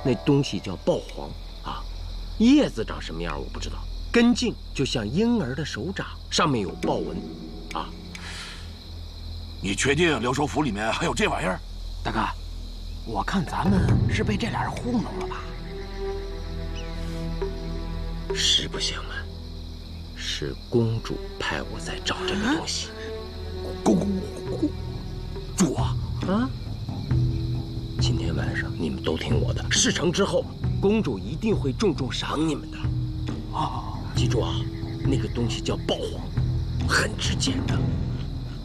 那东西叫豹黄啊，叶子长什么样我不知道，根茎就像婴儿的手掌，上面有豹纹，啊。 你确定留守府里面还有这玩意儿？ 大哥，我看咱们是被这俩人糊弄了吧？ 实不相瞒，是公主派我在找这个东西。 公主啊！ 啊！今天晚上你们都听我的，事成之后，公主一定会重重赏你们的。 哦， 记住啊，那个东西叫豹黄，很值钱的。